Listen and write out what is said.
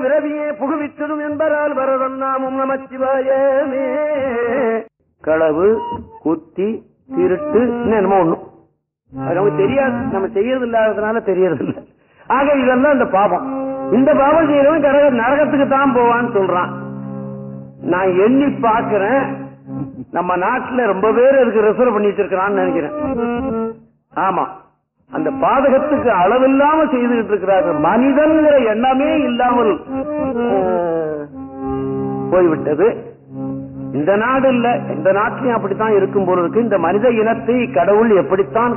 பிறவியே புகுவித்திடும் என்பதால் வரதம் நாமும் நமச்சிவாயமே. களவு, குத்தி, திருட்டு, என்னமோ ஒண்ணும் அது நமக்கு தெரியாது, நம்ம செய்யறது இல்லாததுனால தெரியறது இல்லை. ஆக இதெல்லாம் இந்த பாவம். இந்த பாவம் செய்யறவன் நரகத்துக்கு தான் போவான்னு சொல்றான். நான் எண்ணி பாக்குறேன், நம்ம நாட்டுல ரொம்ப பேர் அதுக்கு ரிசர்வ் பண்ணி வச்சிருக்கிறான்னு நினைக்கிறேன். ஆமா, அந்த பாதகத்துக்கு அளவில்லாம செய்துகிட்டு இருக்கிறார்கள். மனிதன்கிற எண்ணமே இல்லாமல் போய்விட்டது. இந்த நாடு இல்ல, இந்த நாட்டிலையும் அப்படித்தான் இருக்கும் போல இருக்கு. இந்த மனித இனத்தை கடவுள் எப்படித்தான்